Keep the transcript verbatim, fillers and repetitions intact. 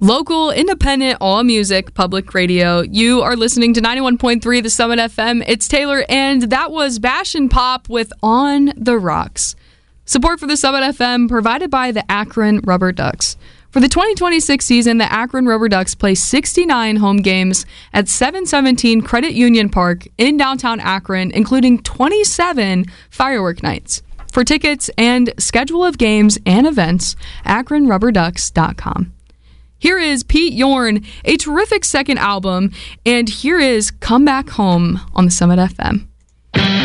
Local, independent, all music, public radio. You are listening to ninety-one point three The Summit F M. It's Taylor, and that was Bash and Pop with On the Rocks. Support for The Summit F M provided by the Akron Rubber Ducks. For the twenty twenty-six season, the Akron Rubber Ducks play sixty-nine home games at seven seventeen Credit Union Park in downtown Akron, including twenty-seven firework nights. For tickets and schedule of games and events, akron rubber ducks dot com. Here is Pete Yorn, a terrific second album, and here is Come Back Home on the Summit F M.